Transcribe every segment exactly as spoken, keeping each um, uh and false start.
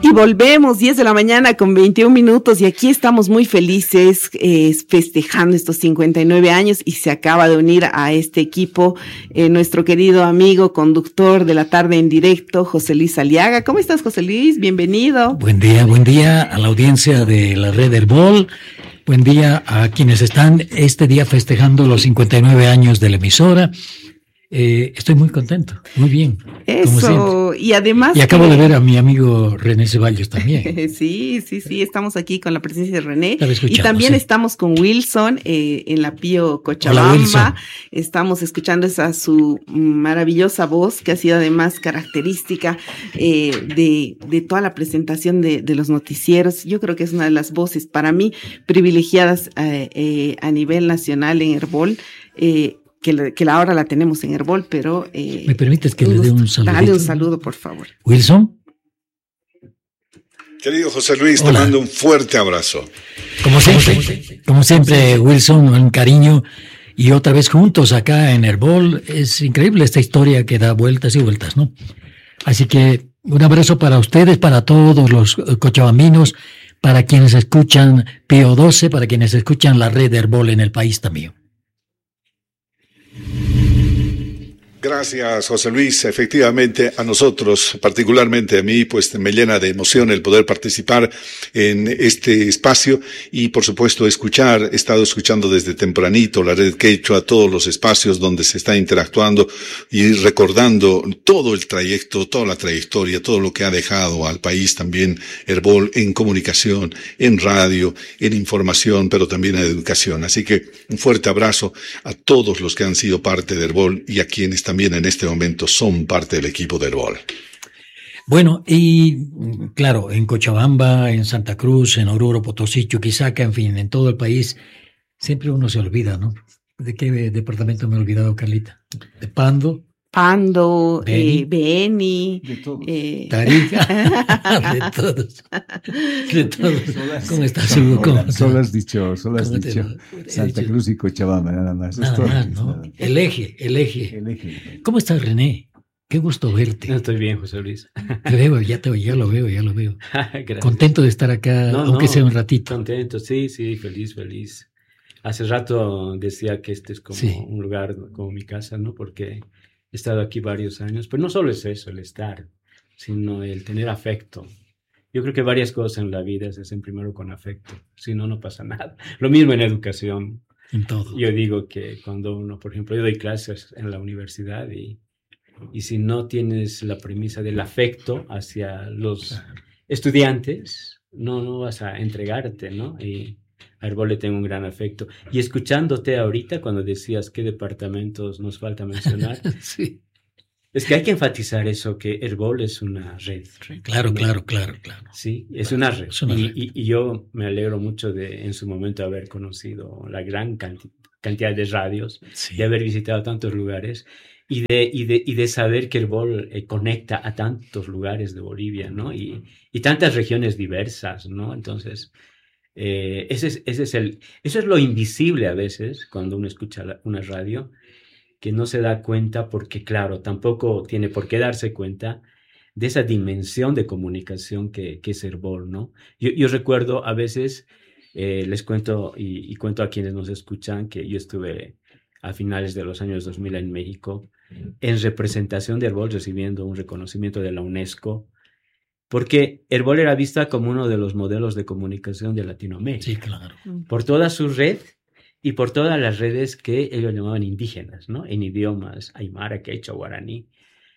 Y volvemos, diez de la mañana con veintiún minutos, y aquí estamos muy felices eh, festejando estos cincuenta y nueve años, y se acaba de unir a este equipo eh, nuestro querido amigo, conductor de la tarde en directo, José Luis Aliaga. ¿Cómo estás, José Luis? Bienvenido. Buen día, buen día a la audiencia de la red Herbol. Buen día a quienes están este día festejando los cincuenta y nueve años de la emisora. Eh, estoy muy contento, muy bien. Eso, y además... Y acabo que... de ver a mi amigo René Ceballos también. Sí, sí, sí, estamos aquí con la presencia de René. Y también sí. estamos con Wilson eh, en la Pío Cochabamba. Estamos escuchando esa su maravillosa voz, que ha sido además característica eh, de, de toda la presentación de, de los noticieros. Yo creo que es una de las voces para mí privilegiadas eh, eh, a nivel nacional en Herbol. Eh, Que, la, que ahora la tenemos en Herbol, pero... Eh, ¿Me permites que le dé un saludo? Dale un saludo, por favor. Wilson. Querido José Luis, Hola. Te mando un fuerte abrazo. Como siempre, como siempre, Wilson, un cariño. Y otra vez juntos acá en Herbol. Es increíble esta historia que da vueltas y vueltas, ¿no? Así que un abrazo para ustedes, para todos los cochabambinos, para quienes escuchan Pío doce, para quienes escuchan la red Herbol en el país también. Gracias, José Luis. Efectivamente, a nosotros, particularmente a mí, pues me llena de emoción el poder participar en este espacio y, por supuesto, escuchar. He estado escuchando desde tempranito la red Quechua, todos los espacios donde se está interactuando y recordando todo el trayecto, toda la trayectoria, todo lo que ha dejado al país también Herbol en comunicación, en radio, en información, pero también en educación. Así que un fuerte abrazo a todos los que han sido parte de Herbol y a quienes también en este momento son parte del equipo de Herbol. Bueno, y claro, en Cochabamba, en Santa Cruz, en Oruro, Potosí, Chuquisaca, en fin, en todo el país, siempre uno se olvida, ¿no? ¿De qué departamento me he olvidado, Carlita? ¿De Pando? Pando, Beni, eh, Beni de todos. Eh... Tarija, de todos, de todos. ¿Cómo estás, Hugo? ¿Cómo? Solo has dicho, solo has dicho Santa Cruz y Cochabamba, nada más. Nada más, ¿no? El eje, el eje. El eje. ¿Cómo estás, René? Qué gusto verte. No, estoy bien, José Luis. Te veo, ya te ya lo veo, ya lo veo. Contento de estar acá, no, aunque no, sea un ratito. Contento, sí, sí, feliz, feliz. Hace rato decía que este es como sí. un lugar, como mi casa, ¿no? Porque he estado aquí varios años, pero no solo es eso, el estar, sino el tener afecto. Yo creo que varias cosas en la vida se hacen primero con afecto, si no, no pasa nada. Lo mismo en educación. En todo. Yo digo que cuando uno, por ejemplo, yo doy clases en la universidad y, y si no tienes la premisa del afecto hacia los claro. estudiantes, no, no vas a entregarte, ¿no? Y a Herbol le tengo un gran afecto. Y escuchándote ahorita cuando decías qué departamentos nos falta mencionar, sí. es que hay que enfatizar eso, que Herbol es una red. Claro, claro, claro, claro. Sí, es una red. Es una red. Y, y, y yo me alegro mucho de en su momento haber conocido la gran canti- cantidad de radios, sí. de haber visitado tantos lugares y de, y de, y de saber que Herbol eh, conecta a tantos lugares de Bolivia, ¿no? Y, y tantas regiones diversas, ¿no? Entonces... Eh, ese es, ese es el, eso es lo invisible a veces cuando uno escucha la, una radio, que no se da cuenta porque, claro, tampoco tiene por qué darse cuenta de esa dimensión de comunicación que, que es Herbol, ¿no? Yo, yo recuerdo a veces, eh, les cuento y, y cuento a quienes nos escuchan que yo estuve a finales de los años dos mil en México en representación de Herbol recibiendo un reconocimiento de la UNESCO, porque Herbol era vista como uno de los modelos de comunicación de Latinoamérica. Sí, claro. Por toda su red y por todas las redes que ellos llamaban indígenas, ¿no? En idiomas aymara, quechua, guaraní.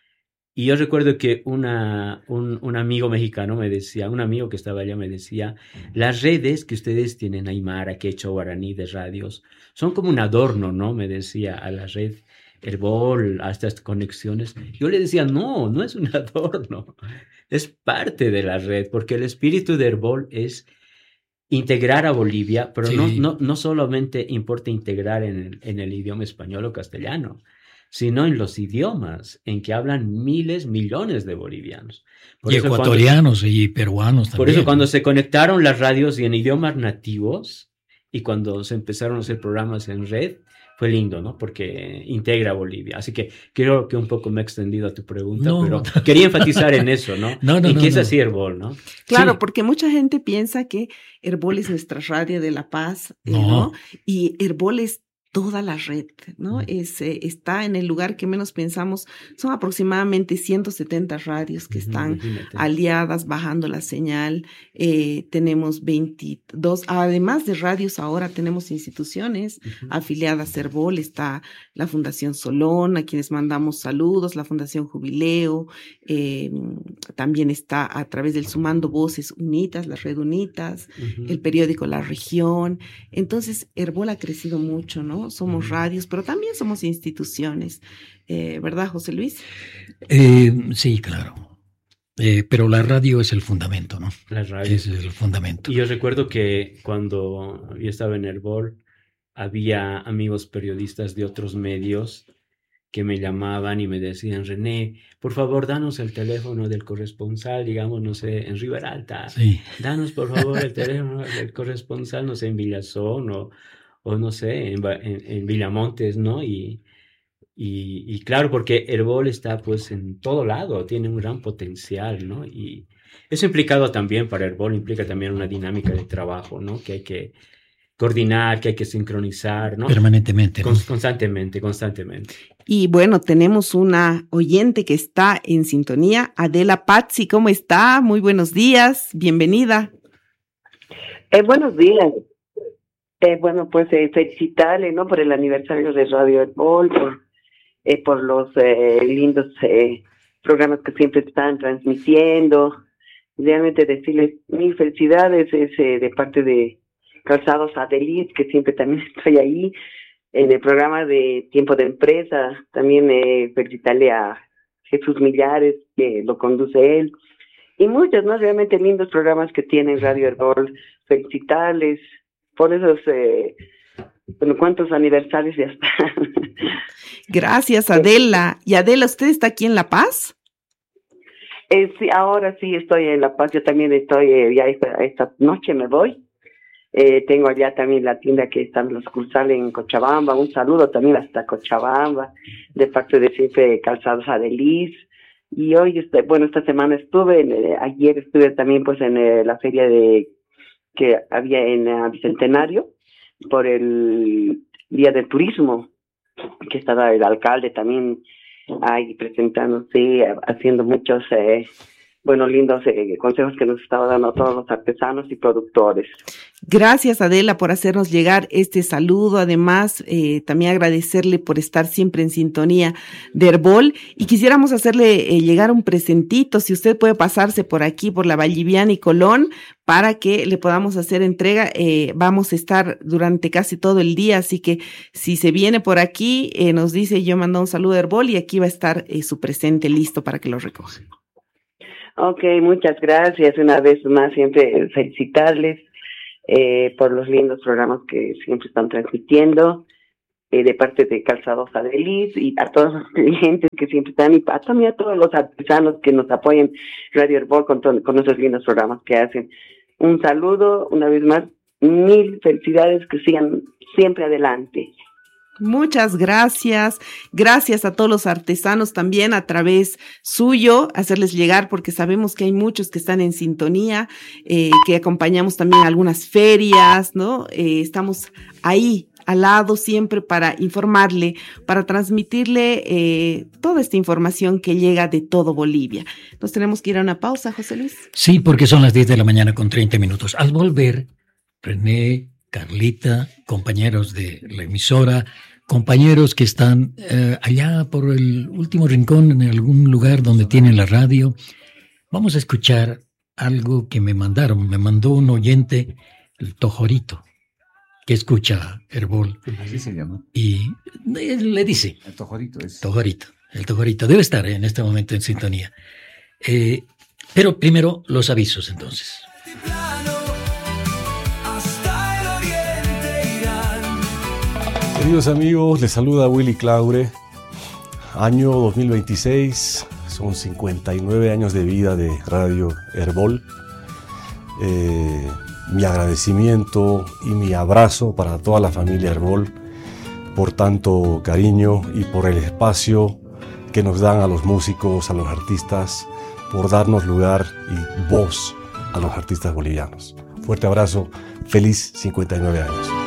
Y yo recuerdo que una, un, un amigo mexicano me decía, un amigo que estaba allá me decía, las redes que ustedes tienen aymara, quechua, guaraní de radios son como un adorno, ¿no? Me decía a la red Herbol, a estas conexiones. Yo le decía, no, no es un adorno. Es parte de la red, porque el espíritu de Herbol es integrar a Bolivia, pero sí. no, no, no solamente importa integrar en el, en el idioma español o castellano, sino en los idiomas en que hablan miles, millones de bolivianos. Por y ecuatorianos cuando, y peruanos también. Por eso cuando se conectaron las radios y en idiomas nativos, y cuando se empezaron a hacer programas en red, fue lindo, ¿no? Porque integra a Bolivia. Así que creo que un poco me he extendido a tu pregunta, no, pero no. quería enfatizar en eso, ¿no? No, no, y no, que es no. así Herbol, ¿no? Claro, Sí. porque mucha gente piensa que Herbol es nuestra radio de La Paz, eh, No. ¿no? Y Herbol es toda la red, ¿no? Mm. Es, eh, está en el lugar que menos pensamos. Son aproximadamente ciento setenta radios que están Imagínate. aliadas, bajando la señal. Eh, tenemos veintidós, además de radios, ahora tenemos instituciones Uh-huh. afiliadas a Herbol. Está la Fundación Solón, a quienes mandamos saludos, la Fundación Jubileo, eh, también está a través del Sumando Voces Unitas, la Red Unitas, Uh-huh. el periódico La Región. Entonces, Herbol ha crecido mucho, ¿no? Somos radios, pero también somos instituciones, eh, ¿verdad, José Luis? Eh, sí, claro. Eh, pero la radio es el fundamento, ¿no? La radio. Es el fundamento. Y yo recuerdo que cuando yo estaba en Herbol, había amigos periodistas de otros medios que me llamaban y me decían, René, por favor, danos el teléfono del corresponsal, digamos, no sé, en Riberalta. Sí. Danos, por favor, el teléfono del corresponsal, no sé, en Villazón o, o no sé, en, en, en Villamontes, ¿no? Y, y, y claro, porque Herbol está pues en todo lado, tiene un gran potencial, ¿no? Y eso implicado también para Herbol, implica también una dinámica de trabajo, ¿no? Que hay que coordinar, que hay que sincronizar, ¿no? Permanentemente, ¿no? Con, constantemente, constantemente. Y bueno, tenemos una oyente que está en sintonía, Adela Pazzi, ¿cómo está? Muy buenos días, bienvenida. Eh, buenos días. Eh, bueno, pues eh, felicitarle, ¿no? Por el aniversario de Radio Herbol, por, eh, por los eh, lindos eh, programas que siempre están transmitiendo. Realmente decirles mil felicidades es eh, de parte de Calzados Adelis, que siempre también estoy ahí, en el programa de Tiempo de Empresa. También eh, felicitarle a Jesús Millares, que lo conduce él, y muchos, ¿no? Realmente lindos programas que tiene Radio Herbol. Felicitarles por esos, eh, bueno, ¿cuántos aniversarios ya están? Gracias, Adela. Y Adela, ¿usted está aquí en La Paz? Eh, sí, ahora sí estoy en La Paz. Yo también estoy, eh, ya esta, esta noche me voy. Eh, tengo allá también la tienda que está en la sucursal en Cochabamba. Un saludo también hasta Cochabamba, de parte de siempre Calzados Adelis. Y hoy, este, bueno, esta semana estuve, en, eh, ayer estuve también pues en eh, la feria de que había en uh, Bicentenario, por el Día del Turismo, que estaba el alcalde también ahí presentándose, haciendo muchos, eh, bueno, lindos eh, consejos que nos estaba dando a todos los artesanos y productores. Gracias, Adela, por hacernos llegar este saludo. Además, eh, también agradecerle por estar siempre en sintonía de Herbol. Y quisiéramos hacerle eh, llegar un presentito, si usted puede pasarse por aquí, por la Valliviana y Colón, para que le podamos hacer entrega. Eh, vamos a estar durante casi todo el día, así que si se viene por aquí, eh, nos dice, yo mando un saludo a Herbol y aquí va a estar eh, su presente listo para que lo recoja. Ok, muchas gracias. Una vez más, siempre felicitarles eh, por los lindos programas que siempre están transmitiendo, eh, de parte de Calzados Adelis, y a todos los clientes que siempre están, y a, también a todos los artesanos que nos apoyan Radio Herbol con, to- con esos lindos programas que hacen. Un saludo, una vez más, mil felicidades, que sigan siempre adelante. Muchas gracias. Gracias a todos los artesanos también a través suyo, hacerles llegar, porque sabemos que hay muchos que están en sintonía, eh, que acompañamos también algunas ferias, ¿no? Eh, estamos ahí al lado siempre para informarle, para transmitirle eh, toda esta información que llega de todo Bolivia. Nos tenemos que ir a una pausa, José Luis. Sí, porque son las diez de la mañana con treinta minutos. Al volver, René, Carlita, compañeros de la emisora, compañeros que están eh, allá por el último rincón, en algún lugar donde tienen la radio, vamos a escuchar algo que me mandaron. Me mandó un oyente, el Tojorito, que escucha Herbol. Así se llama. Y él le dice, El Tojorito es. Tojorito, el Tojorito, debe estar en este momento en sintonía. Eh, pero primero los avisos entonces. Queridos amigos, les saluda Willy Claure. Año dos mil veintiséis, son cincuenta y nueve años de vida de Radio Herbol. Eh, mi agradecimiento y mi abrazo para toda la familia Herbol por tanto cariño y por el espacio que nos dan a los músicos, a los artistas, por darnos lugar y voz a los artistas bolivianos. Fuerte abrazo, feliz cincuenta y nueve años.